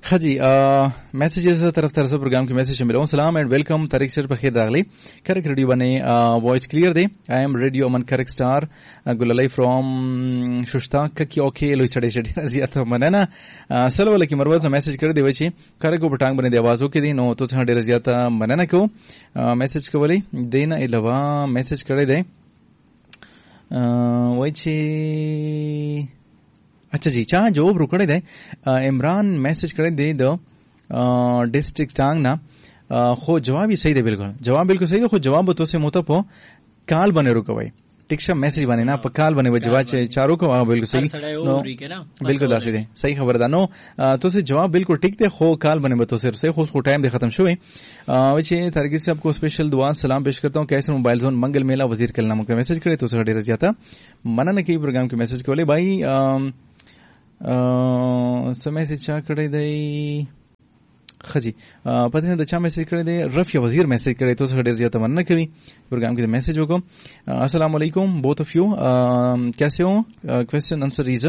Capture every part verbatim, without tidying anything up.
हाँ जी, मैसेजेस तरफ तरफ से प्रोग्राम के मैसेज मिला हूँ. सलाम एंड वेलकम तारिक सर बखीर रागली करक रेडियो बने voice clear they. I am radio अमन करक स्टार गुललाई फ्रॉम शुश्ता की ओके लो चढ़े चढ़े जिया तो मने ना सल वाला की मरवत मैसेज कर दे वची करक को बटांग बने दे आवाजों के दिन तो छा डेर जिया था मने ना को मैसेज को वाली देना इलावा मैसेज कर दे वची. अच्छा जी, चाह जवाब रुकड़े दे इमरान मैसेज करे दे दो डिस्ट्रिक्ट टांग ना खो जवाब ही सही दे. बिल्कुल जवाब बिल्कुल सही दे. खो जवाब तो से मोता पो काल बने रुको भाई टिक्शा मैसेज बने ना काल बने वो जवाब चारों को बिल्कुल सही नो बिल्कुल दासी दे सही खबर दा नो तो से जवाब बिल्कुल ठीक दे. खो काल बने बतो से से खो टाइम दे खत्म शुए. वैसे तारिक से आपको स्पेशल दुआ सलाम पेश करता हूँ. कैसे मोबाइल जोन मंगल मेला वजीर कल नाम का मैसेज करे तो से डेरा जाता मना न की प्रोग्राम के मैसेज को ले भाई समय से चा करे दे खजी पता नहीं अच्छा मैसेज करे दे रफिया वजीर मैसेज करे तो सड़े जाता मन न कभी प्रोग्राम के मैसेज होगा. अस्सलाम वालेकुम बोथ ऑफ यू कैसे हो. क्वेश्चन आंसर रीजो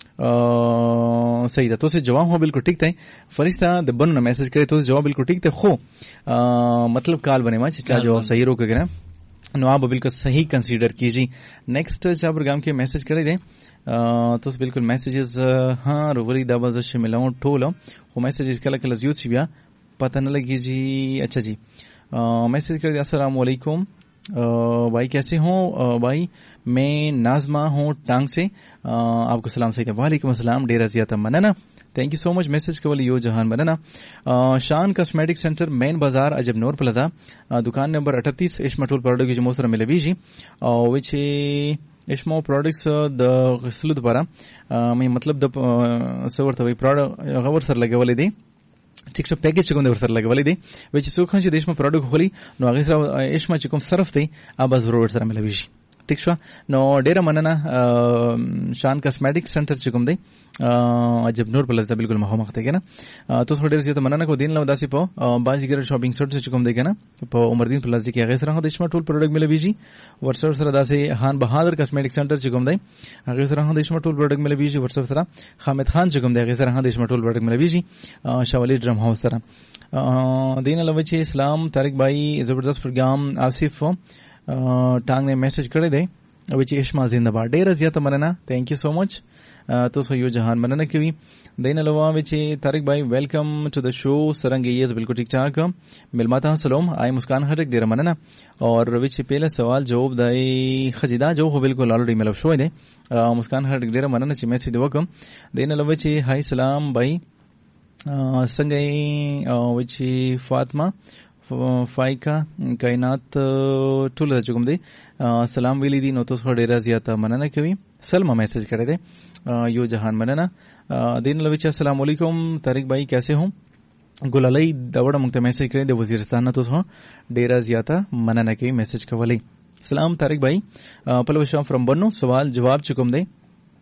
सही था तो से जवाब हो बिल्कुल ठीक था. फरिश्ता द बन मैसेज करे तो जवाब बिल्कुल ठीक था. खो मतलब काल बने मा चाचा जवाब सही रोक गया नो आप बिल्कुल सही कंसीडर कीजिए. नेक्स्ट चाह प्रोग्राम के मैसेज करे दे तो बिल्कुल मैसेजेस हाँ रोवरी दाबा जश मिलाऊं ठोला वो मैसेजेस कल कल यूथ भी पता न लगी जी. अच्छा जी मैसेज कर दिया अस्सलाम वालेकुम भाई कैसे हो भाई मैं नाजमा हूँ टांग से आपको सलाम सही. वालेकुम अस्सलाम डेरा जियाता मनाना thank you so much message के वाले यो जहान बनाना. शान कॉस्मेटिक सेंटर मेन बाजार अजब नूर प्लाजा दुकान नंबर अठतीस इश्मा टूल प्रोडक्ट जो मोसरा मिले बीजी विच इश्मा प्रोडक्ट्स द गसलु द्वारा मैं मतलब द सवर था प्रोडक्ट गवर सर लगे वाले दे ठीक से पैकेज चिकम दे सर लगे वाले दे विच सुखन जी देश में प्रोडक्ट होली नो आगे सर इश्मा चिकम सरफ थे अब जरूर सर मिले बीजी ठीक शो नो डेरा मनना शान कॉस्मेटिक सेंटर चिकम दे अजब नूर प्लस बिल्कुल महो मखते के ना तो थोड़े देर से तो मनना को दिन लवदासी पो बाजीगर शॉपिंग सेंटर से चिकम दे के ना पो उमरदीन प्लस जी के आगे सर देश में टूल प्रोडक्ट मिले बीजी व्हाट्सएप सर दासी हान बहादुर कॉस्मेटिक सेंटर चिकम दे आगे सर देश में टूल प्रोडक्ट मिले बीजी व्हाट्सएप सर हामिद खान चिकम दे आगे सर देश में टूल प्रोडक्ट मिले बीजी शावली ड्रम हाउस सर दिन लवची इस्लाम तारिक भाई जबरदस्त प्रोग्राम आसिफ टांग ने मैसेज करे दे विच इश्मा जिंदाबाद डेरा जियाता मनना थैंक यू सो मच. तो सो यो जहान मनना की देन लवा विच तारिक भाई वेलकम टू द शो सरंग ये बिल्कुल ठीक ठाक मिलमाता सलाम आई मुस्कान हटक डेरा मनना और विच पहला सवाल जवाब दाई खजिदा जो हो बिल्कुल ऑलरेडी मतलब शो दे मुस्कान हटक डेरा मनना ची मैसेज वकम देन लवा विच हाय सलाम भाई संगई विच फातिमा फाइका कायनात टूल चुकम दे सलाम वेली दी नोतो डेरा जियाता मनना कभी सलमा मैसेज करे दे यो जहान मनना दिन लविच अस्सलाम वालेकुम तारिक भाई कैसे हो. गुलालई दवड़ा मुक्ता मैसेज करे दे वजीरिस्तान तो हो डेरा जियाता मनना कभी मैसेज कवली. सलाम तारिक भाई पलवशा फ्रॉम बन्नो सवाल जवाब चुकम दे.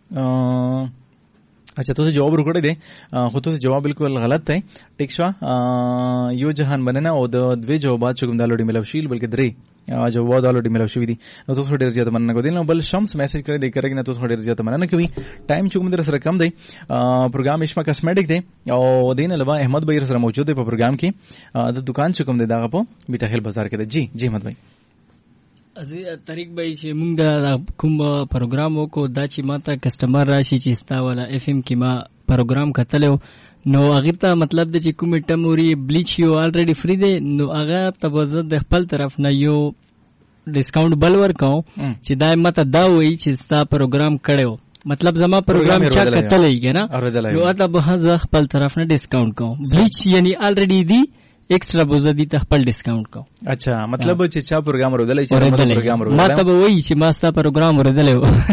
अच्छा तो से जवाब रुकड़े दे खुद से जवाब बिल्कुल गलत है. ठीक शा यो जहान बनना और द्वे जवाब चुकम दालोडी मिला शील बल्कि द्रे जो वो दालोडी मिला शीदी तो तो थोड़ी देर ज्यादा मनना को दिन बल शम्स मैसेज करे दे करेगी ना तो थोड़ी देर ज्यादा मनना कभी टाइम चुकम दे रसर कम दे प्रोग्राम इश्मा कॉस्मेटिक दे और दिन अलावा अहमद भाई रसर मौजूद है प्रोग्राम की दुकान चुकम दे दागा पो बीटा हिल बाजार के दे. जी जी अहमद भाई तारिक भाई چې موږ د کوم پروګرام وکړو دا چې ماته کسٹمر راشي چې ستا والا اف ام کې ما پروګرام کتلو نو هغه ته مطلب د چې کوم ټموري بلیچ یو الریډي فری دی نو هغه ته زه د خپل طرف نه یو ډیسکاونټ بل ورکاو چې دا ماته دا وایي چې ستا پروګرام کړو مطلب زما پروګرام چا کتلې کنه نو اته به زه خپل طرف نه ډیسکاونټ کوم بلیچ یعنی الریډي دی एक्स्ट्रा बोझा दी तखपल डिस्काउंट को. अच्छा मतलब चिचा प्रोग्राम रोदले प्रोग्राम रोदले माता वही ची मास्ता प्रोग्राम रोदले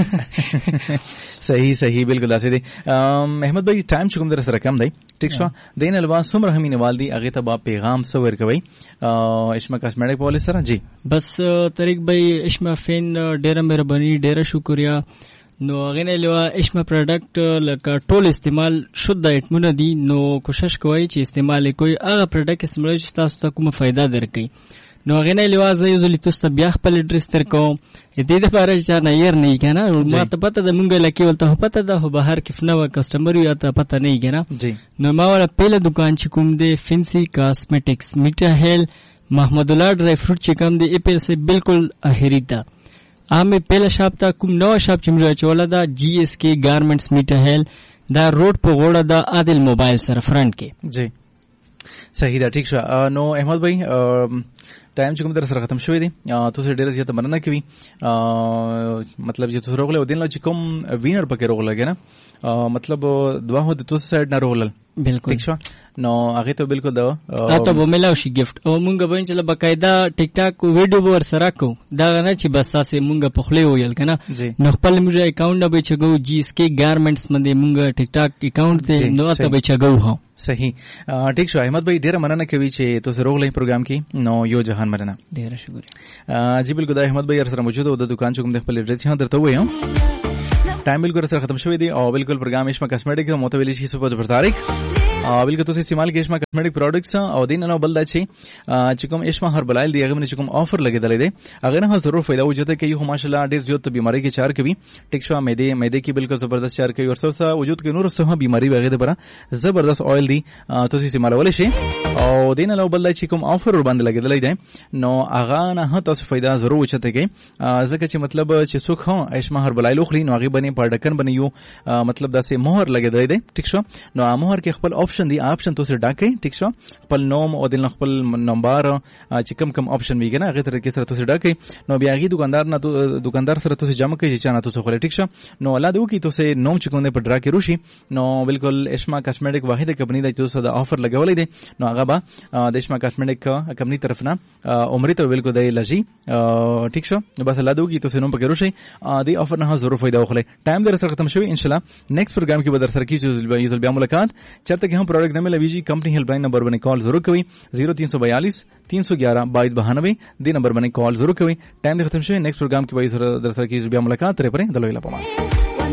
सही सही बिल्कुल ऐसे दे. अहमद भाई टाइम चुकम दर सर कम दई ठीक छा देन अलवा सुमर हमी नवाल दी आगे तब पैगाम सवर कवई इश्मा कॉस्मेटिक पॉलिस सर जी बस तारिक भाई इश्मा फैन डेरा मेहरबानी डेरा शुक्रिया نو غنه لوا اشما پروډکټ لکه ټول استعمال شوده اټمونه دي نو کوشش کوئ چې استعمال کوئ هغه پروډکټ استعمال چې تاسو ته کومه فائدہ درکړي نو هغه نه لواز یو ځل تاسو بیا خپل اډرس تر کوم دې د پاره چې نه ير نه کنه ما ته پته د مونږه لکه ولته پته ده بهر کې نو کسٹمر یو ته پته نه کنه نو ما ولا پهله دکان چې کوم دی فینسی کاسمیټکس میټا هیل محمد الله ډرای فروټ چې کوم دی په سه بالکل اخیری ده امه پهله شاپ ته کوم نو شاپ چې موږ چولا دا جی ایس کے گارمنټس میټا هیل دا روډ په غوړه دا عادل موبایل سره فرنٹ کې جی صحیح ده ٹھیک شو نو احمد بھائی ټایم چې کوم در سره ختم شوی دی تاسو ډیره زیاته مننه کوي مطلب چې تاسو روغله ودین چې کوم وینر پکې روغله کنه مطلب دوا هو د تاسو سایډ نه روغله بالکل ٹھیک شو نو هغه ته بالکل دا اته به ملاو شي گیفت او مونږ به چې بقاعده ټیک ټاک ویډیو ور سره کو دا نه چې بس اسه مونږ په خله ویل کنه نو خپل موږ اکاونټ به چګو جی اس کے گارمنټس باندې مونږ ټیک ټاک اکاونټ ته نو ته به چګو هو صحیح ټیک شو احمد بھائی ډیره مننه کوي چې تاسو روغله پروګرام کې نو یو جهان مننه ډیره شکریہ جی بالکل دا احمد بھائی سره موجود او د دکان چې کوم د خپل اډرس یې درته وایم ټایم بالکل سره ختم شوی دی او بالکل پروګرام اشما کاسمیټک متویل شي صبح پر تاریخ بالکل تاسو استعمال کې اشما کاسمیټک پروډکټس او دین نو بل دا چې چې کوم اشما هربلایل دی هغه چې کوم افر لګیدل دی هغه نه ضرور فائدہ وجود کوي هم ماشاءالله ډیر زیات بیماری کې چار کوي ټیک شو مېده مېده کې بالکل زبردست چار کوي او سره وجود کې نور سه بیماری وغه ده برا زبردست اویل دی تاسو استعمالول شي او دین نو بل دا چې کوم افر باندې لګیدل دی نو هغه نه تاسو فائدہ ضرور وچته کوي ځکه چې مطلب چې څوک هم اشما هربلایل خو نو هغه باندې پړډکن باندې یو مطلب دا سه مهر لګیدل دی ټیک شو نو مهر کې خپل آپشن دی آپشن تاسو ډاکې ټیک شو خپل نوم او د خپل نمبر چې کم کم آپشن ویګنه هغه تر کې سره تاسو ډاکې نو بیا غي دکاندار نه دکاندار سره تاسو جمع کوي چې چانه تاسو خو ټیک شو نو الله دې وکي تاسو نوم چې کوم په ډرا کې روشي نو بالکل اشما کاسمیټک واحده کمپنی د تاسو د افر لګولې دي نو هغه به د اشما کاسمیټک کمپنی طرف نه عمرې ته بالکل د لږی ټیک شو نو بس الله دې وکي تاسو نوم پکې روشي د افر نه ضرور فائدہ واخلئ ټایم در سره ختم شوی ان شاء الله نیکسٹ پروګرام کې به در سره کیږي بیا ملاقات چرته کې هم پروډکټ نه ملوي کمپنی हेल्प लाइन नंबर बने कॉल जरूर करी जीरो तीन सौ बयालीस तीन सौ ग्यारह बाईस बहानवे दी नंबर बने कॉल जरूर करी टाइम खत्म नेक्स्ट प्रोग्राम की वजह दरअसल की मुलाकात रे परे दलोइला पमा।